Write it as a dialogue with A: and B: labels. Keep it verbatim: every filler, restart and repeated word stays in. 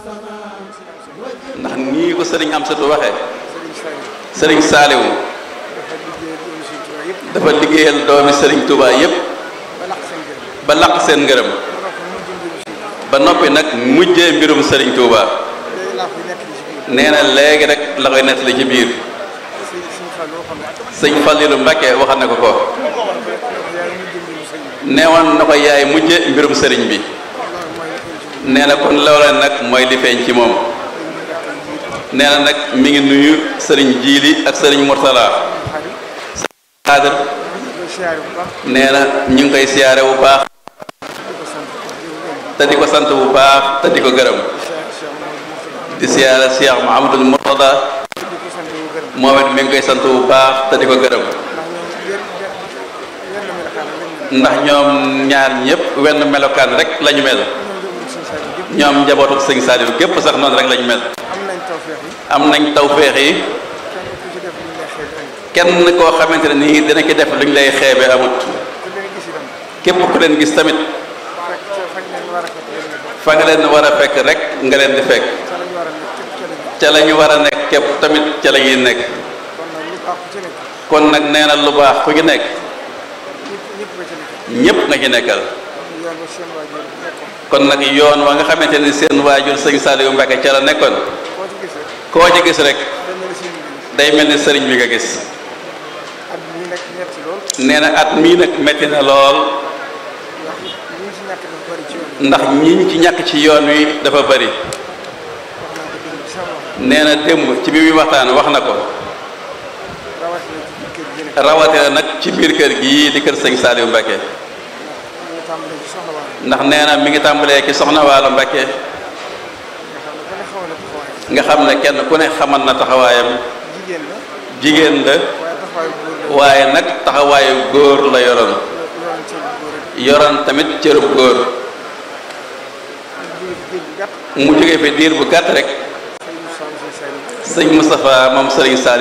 A: ndax nii ko sëriñ Amsatu waxee sëriñ Saaliwu dafa liggéeyal doomi sëriñ Touba yépp ba laq seen ngërëm ba noppi nag mujjee mbirum sëriñ Touba nee na léegi rek la koy nettali ci biir sëñ Fallilu Mbàkke waxal na ko ko neewoon na ko yaay mujje mbirum sëriñ bi nee na kon loola nag mooy li feeñ ci moom nee na nag mi ngi nuyu sëriñ Jiili ak sëriñ Murtala sëriñ Xaadir nee na ñu ngi koy siyaare bu baax te di ko sant bu baax te di ko gërëm di siyaare Cheikh Mouhamadul Murtada moom it mi ngi koy sant bu baax te di ko gërëm ndax ñoom ñaar ñëpp wenn melokaan rek lañu mel ñoom njabootu sëñ Saliou gépp sax noonu rek lañu mel am nañ tawféex yi kenn koo xamante ne nii dina ki def luñ lay xeebe amut képp ku leen gis tamit fa nga leen war a fekk rek nga leen di fekk ca la ñu war a nekk képp tamit ca la ñuy nekk kon nag nee na lu baax ku ci nekk ñépp nga ci nekkal kon nag yoon wa nga xamante ni seen waajur sëñ Saliou Mbacke ca la nekkoon koo ci gis rek day mel ni sëriñ bi nga gis nee na at mii nag metti na lool ndax ñiñ ci ñàkk ci yoon wi dafa bari nee na démb ci bi muy waxtaan wax na ko rawatina nag ci biir kër gii di kër sëñ Saliou Mbacke ndax nee na mi ngi tàmbalee ci soxna Waalo Mbacke nga xam ne kenn ku ne xamal na taxawaayam jigéen la waaye nag taxawaayu góor la yoroon yoroon tamit cërub góor mu jógee fi diir bu gàtt rek sëñ Moustapha moom sëriñ Saliou